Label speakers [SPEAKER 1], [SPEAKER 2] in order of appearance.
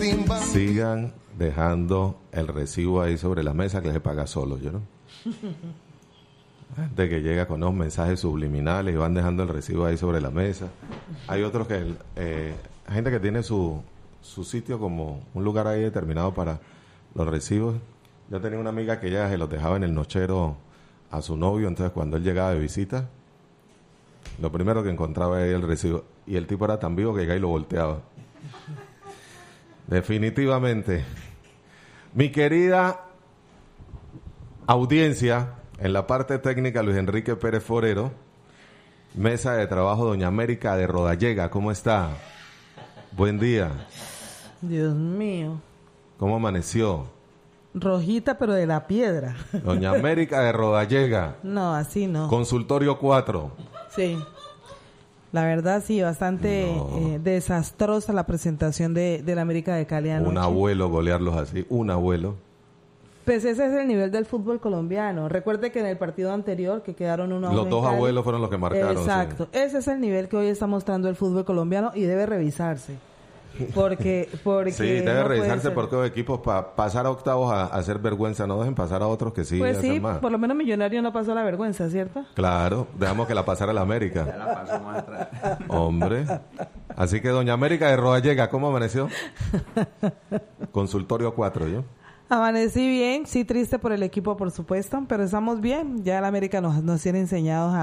[SPEAKER 1] Sigan dejando el recibo ahí sobre la mesa que se paga solo, ¿yo no? Gente que llega con unos mensajes subliminales y van dejando el recibo ahí sobre la mesa. Hay otros que... gente que tiene su sitio como un lugar ahí determinado para los recibos. Yo tenía una amiga que ella se los dejaba en el nochero a su novio, entonces cuando él llegaba de visita, lo primero que encontraba era el recibo. Y el tipo era tan vivo que llegaba y lo volteaba. Definitivamente. Mi querida audiencia, en la parte técnica, Luis Enrique Pérez Forero. Mesa de trabajo, doña América de Rodallega. ¿Cómo está? Buen día.
[SPEAKER 2] Dios mío.
[SPEAKER 1] ¿Cómo amaneció?
[SPEAKER 2] Rojita, pero de la piedra.
[SPEAKER 1] Doña América de Rodallega.
[SPEAKER 2] No, así no.
[SPEAKER 1] Consultorio 4.
[SPEAKER 2] Sí. La verdad, sí, bastante desastrosa la presentación de la América de Cali anoche.
[SPEAKER 1] Un abuelo golearlos así, un abuelo.
[SPEAKER 2] Pues ese es el nivel del fútbol colombiano. Recuerde que en el partido anterior, que quedaron 1-1
[SPEAKER 1] los dos abuelos fueron los que marcaron.
[SPEAKER 2] Exacto. Sí. Ese es el nivel que hoy está mostrando el fútbol colombiano y debe revisarse. Porque
[SPEAKER 1] sí, debe no revisarse porque los equipos para pasar a octavos a hacer vergüenza, no dejen pasar a otros que sí.
[SPEAKER 2] Pues sí,
[SPEAKER 1] más.
[SPEAKER 2] Por lo menos Millonario no pasó la vergüenza, ¿cierto?
[SPEAKER 1] Claro, dejamos que la pasara la América.
[SPEAKER 3] Ya la pasó más atrás.
[SPEAKER 1] Hombre. Así que doña América de Rodallega, ¿cómo amaneció? Consultorio 4, ¿yo?
[SPEAKER 2] Amanecí bien, sí triste por el equipo, por supuesto, pero estamos bien. Ya la América nos tiene enseñados a